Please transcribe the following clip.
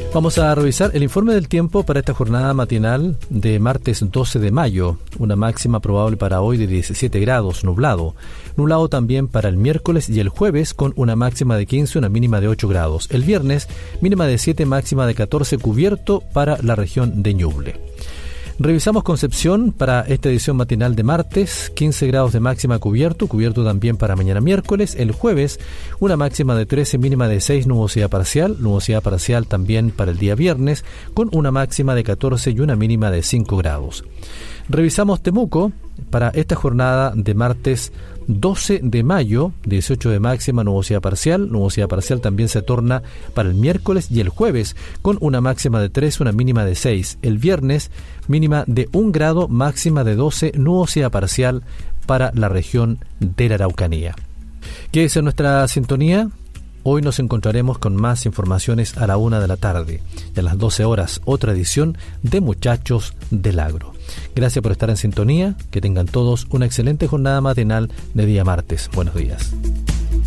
Vamos a revisar el informe del tiempo para esta jornada matinal de martes 12 de mayo. Una máxima probable para hoy de 17 grados, nublado. Nublado también para el miércoles y el jueves con una máxima de 15, una mínima de 8 grados. El viernes, mínima de 7, máxima de 14, cubierto para la región de Ñuble. Revisamos Concepción para esta edición matinal de martes, 15 grados de máxima cubierto también para mañana miércoles. El jueves, una máxima de 13, mínima de 6, nubosidad parcial también para el día viernes, con una máxima de 14 y una mínima de 5 grados. Revisamos Temuco para esta jornada de martes 12 de mayo, 18 de máxima, nubosidad parcial también se torna para el miércoles y el jueves, con una máxima de 3, una mínima de 6. El viernes, mínima de 1 grado, máxima de 12, nubosidad parcial para la región de la Araucanía. Quédese en nuestra sintonía. Hoy nos encontraremos con más informaciones a la 1 de la tarde y a las 12 horas, otra edición de Muchachos del Agro. Gracias por estar en sintonía, que tengan todos una excelente jornada matinal de día martes. Buenos días.